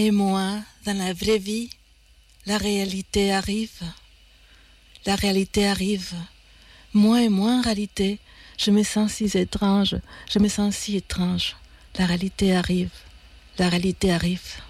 et moins dans la vraie vie, la réalité arrive. La réalité arrive. Moins et moins en réalité, je me sens si étrange, je me sens si étrange. La réalité arrive. La réalité arrive.